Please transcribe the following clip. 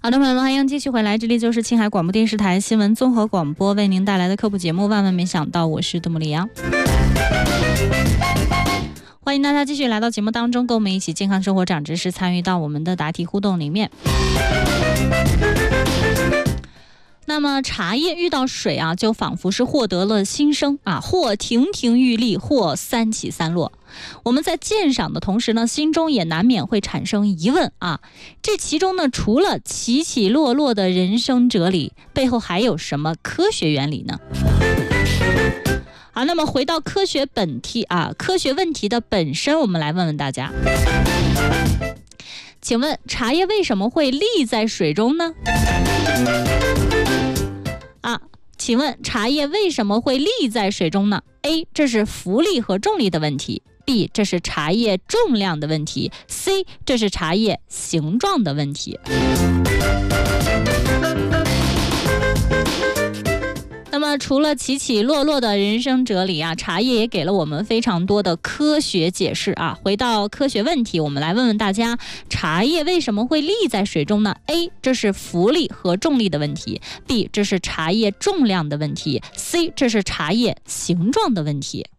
好的，朋友们，欢迎继续回来，这里就是青海广播电视台新闻综合广播为您带来的科普节目《万万没想到》，我是杜木里阳。欢迎大家继续来到节目当中，跟我们一起健康生活长知识，参与到我们的答题互动里面。那么茶叶遇到水啊，就仿佛是获得了新生啊，或亭亭玉立，或三起三落。我们在鉴赏的同时呢，心中也难免会产生疑问啊，这其中呢，除了起起落落的人生哲理，背后还有什么科学原理呢？好，那么回到科学本题啊，科学问题的本身，我们来问问大家，请问茶叶为什么会立在水中呢？请问茶叶为什么会立在水中呢？ A. 这是浮力和重力的问题， B. 这是茶叶重量的问题， C. 这是茶叶形状的问题。那么除了起起落落的人生哲理啊，茶叶也给了我们非常多的科学解释啊。回到科学问题，我们来问问大家，茶叶为什么会立在水中呢？ A. 这是浮力和重力的问题， B. 这是茶叶重量的问题， C. 这是茶叶形状的问题。